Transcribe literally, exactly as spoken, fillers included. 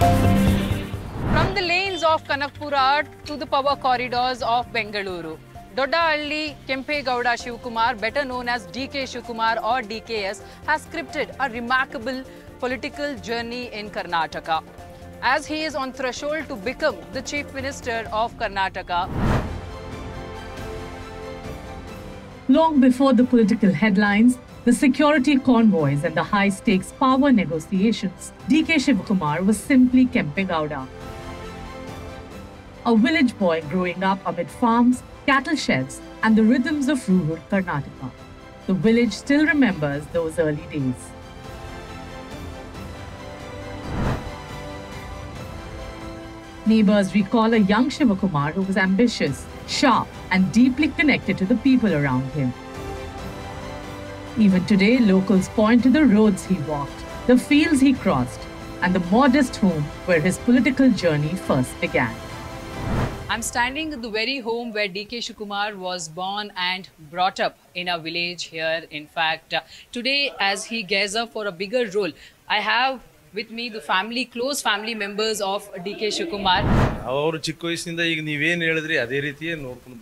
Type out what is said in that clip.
From the lanes of Kanakpura to the power corridors of Bengaluru, Doddahalli Kempegowda Shivakumar, better known as D K Shivakumar or D K S, has scripted a remarkable political journey in Karnataka. As he is on threshold to become the Chief Minister of Karnataka. Long before the political headlines, the security convoys and the high-stakes power negotiations, D K Shivakumar was simply Kempegowda. A village boy growing up amid farms, cattle sheds and the rhythms of rural Karnataka. The village still remembers those early days. Neighbors recall a young Shivakumar who was ambitious, sharp and deeply connected to the people around him. Even today, locals point to the roads he walked, the fields he crossed, and the modest home where his political journey first began. I'm standing at the very home where D K Shivakumar was born and brought up in a village here. In fact, uh, today as he gears up for a bigger role, I have with me the family, close family members of D K Shivakumar. ಅವರು ಚಿಕ್ಕ ವಯಸ್ಸಿನಿಂದ ಈಗ ನೀವೇನು ಹೇಳಿದ್ರಿ ಅದೇ ರೀತಿಯೇ ನೋಡ್ಕೊಂಡು